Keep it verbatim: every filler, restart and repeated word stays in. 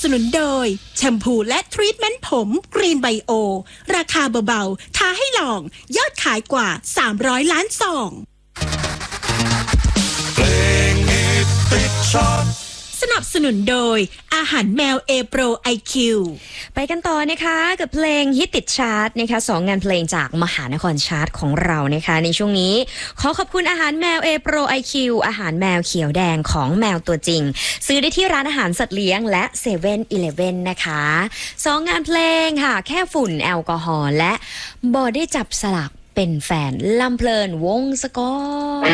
นุนโดยแชมพูและทรีทเมนต์ผมกรีนไบโอราคาเบาๆท้าให้ลองยอดขายกว่าสามร้อยล้านซองสนับสนุนโดยอาหารแมวเอโปร ไอ คิวไปกันต่อนะคะกับเพลงฮิตติดชาร์ตนะคะสองงานเพลงจากมหานครชาร์ตของเรานะคะในช่วงนี้ขอขอบคุณอาหารแมวเอโปร ไอ คิว อาหารแมวเขียวแดงของแมวตัวจริงซื้อได้ที่ร้านอาหารสัตว์เลี้ยงและเซเว่นอีเลฟเว่นนะคะสองงานเพลงค่ะแค่ฝุ่นแอลกอฮอล์และบอได้จับสลักเป็นแฟนลำเพลินวงศกร